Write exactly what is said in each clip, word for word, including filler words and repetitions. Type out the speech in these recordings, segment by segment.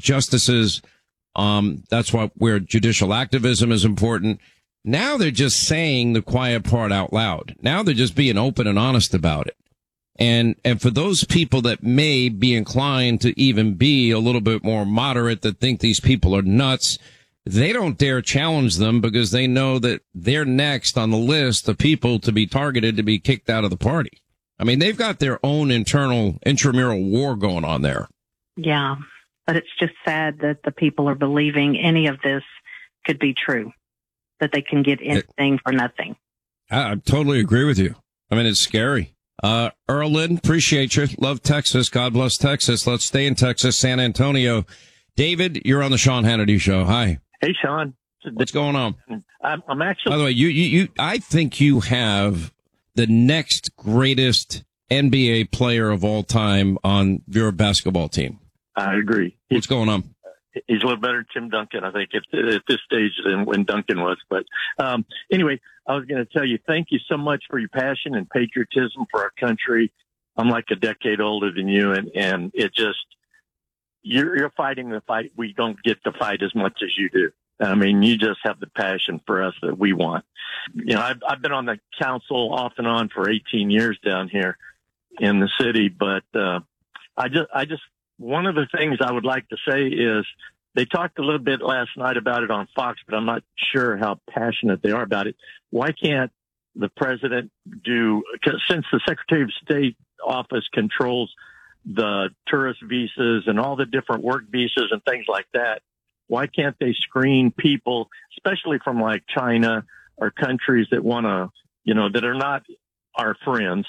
justices. Um, that's what where judicial activism is important. Now they're just saying the quiet part out loud. Now they're just being open and honest about it. And, and for those people that may be inclined to even be a little bit more moderate, that think these people are nuts, they don't dare challenge them because they know that they're next on the list of people to be targeted, to be kicked out of the party. I mean, they've got their own internal intramural war going on there. Yeah, but it's just sad that the people are believing any of this could be true, that they can get anything for nothing. I, I totally agree with you. I mean, it's scary. Uh, Erlyn, appreciate you. Love Texas. God bless Texas. Let's stay in Texas, San Antonio. David, you're on the Sean Hannity Show. Hi. Hey, Sean. What's going on? I'm, I'm actually. By the way, you, you, you, I think you have the next greatest N B A player of all time on your basketball team. I agree. What's going on? He's a little better than Tim Duncan, I think, at, at this stage than when Duncan was. But um, anyway, I was going to tell you, thank you so much for your passion and patriotism for our country. I'm like a decade older than you, and, and it just, you're, you're fighting the fight we don't get to fight as much as you do. I mean, you just have the passion for us that we want. You know, I've, I've been on the council off and on for eighteen years down here in the city, but uh, I just, I just, one of the things I would like to say is they talked a little bit last night about it on Fox, but I'm not sure how passionate they are about it. Why can't the president do, since the Secretary of State office controls the tourist visas and all the different work visas and things like that, why can't they screen people, especially from like China or countries that want to, you know, that are not our friends,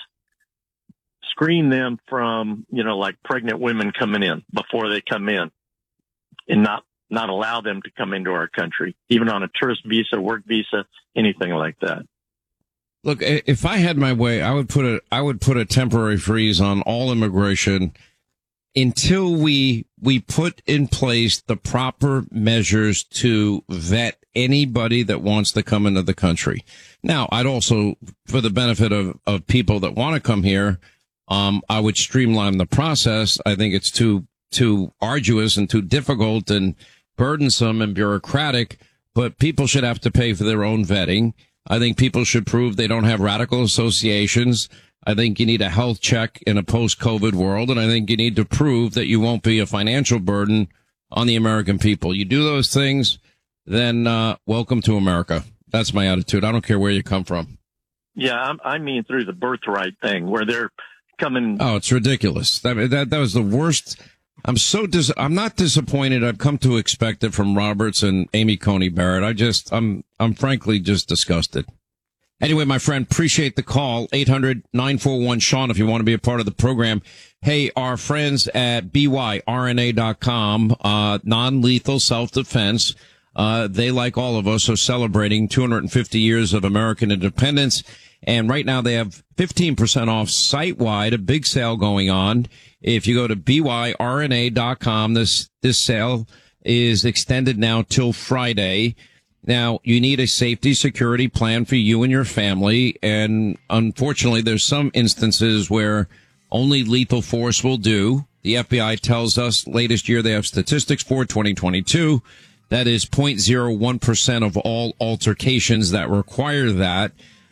screen them from, you know, like pregnant women coming in before they come in, and not, not allow them to come into our country, even on a tourist visa, work visa, anything like that. Look, if I had my way, I would put a, I would put a temporary freeze on all immigration until we, we put in place the proper measures to vet anybody that wants to come into the country. Now, I'd also, for the benefit of, of people that want to come here, Um, I would streamline the process. I think it's too, too arduous and too difficult and burdensome and bureaucratic, but people should have to pay for their own vetting. I think people should prove they don't have radical associations. I think you need a health check in a post-COVID world, and I think you need to prove that you won't be a financial burden on the American people. You do those things, then, uh, welcome to America. That's my attitude. I don't care where you come from. Yeah, I mean through the birthright thing where they're coming. Oh, it's ridiculous. That, that, that was the worst. I'm so dis, I'm not disappointed. I've come to expect it from Roberts and Amy Coney Barrett. I just, I'm, I'm frankly just disgusted. Anyway, my friend, appreciate the call. eight hundred nine four one Sean if you want to be a part of the program. Hey, our friends at B Y R N A dot com, uh, non-lethal self-defense. Uh, they, like all of us, are celebrating two hundred fifty years of American independence. And right now they have fifteen percent off site-wide, a big sale going on. If you go to B Y R N A dot com, this, this sale is extended now till Friday. Now, you need a safety security plan for you and your family. And unfortunately, there's some instances where only lethal force will do. The F B I tells us latest year they have statistics for twenty twenty-two. That is zero point zero one percent of all altercations that require that.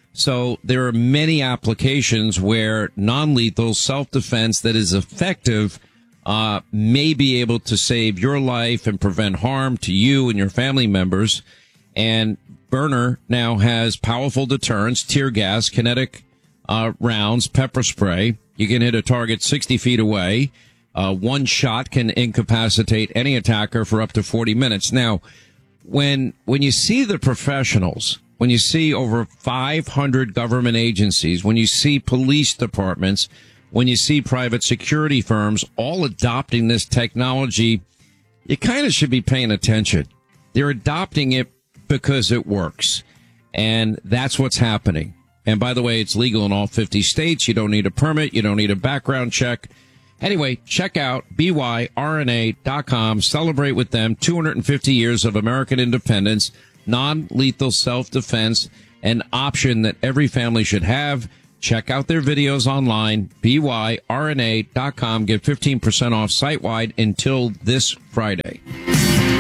So there are many applications where non-lethal self-defense that is effective uh may be able to save your life and prevent harm to you and your family members. And Byrna now has powerful deterrents, tear gas, kinetic uh rounds, pepper spray. You can hit a target sixty feet away. Uh one shot can incapacitate any attacker for up to forty minutes. Now, when when you see the professionals, when you see over five hundred government agencies, when you see police departments, when you see private security firms all adopting this technology, you kind of should be paying attention. They're adopting it because it works. And that's what's happening. And by the way, it's legal in all fifty states. You don't need a permit. You don't need a background check. Anyway, check out B Y R N A dot com. Celebrate with them two hundred fifty years of American independence, non-lethal self-defense, an option that every family should have. Check out their videos online, B Y R N A dot com. Get fifteen percent off site-wide until this Friday.